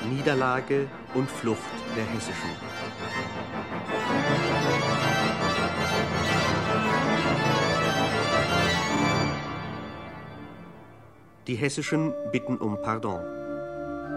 Niederlage und Flucht der Hessischen. Die Hessischen bitten um Pardon.